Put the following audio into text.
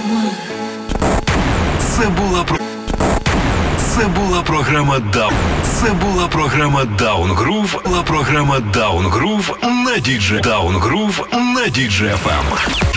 Це була програма Даун. Це була програма Даун Грув. Була програма Даун Грув на DJ Даун Грув на DJ FM.